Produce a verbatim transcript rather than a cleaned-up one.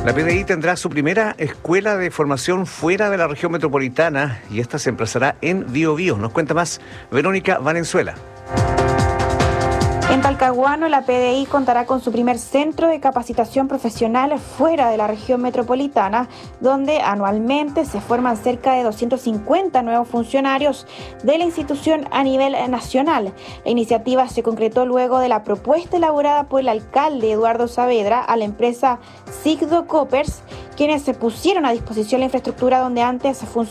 La P D I tendrá su primera escuela de formación fuera de la región metropolitana y esta se emplazará en Biobío. Nos cuenta más Verónica Valenzuela. En Talcahuano, la P D I contará con su primer centro de capacitación profesional fuera de la región metropolitana, donde anualmente se forman cerca de doscientos cincuenta nuevos funcionarios de la institución a nivel nacional. La iniciativa se concretó luego de la propuesta elaborada por el alcalde Eduardo Saavedra a la empresa Sigdo Coppers, quienes se pusieron a disposición la infraestructura donde antes funcionaba